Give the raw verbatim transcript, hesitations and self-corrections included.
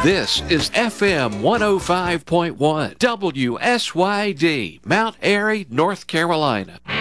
This is F M one oh five point one W S Y D, Mount Airy, North Carolina.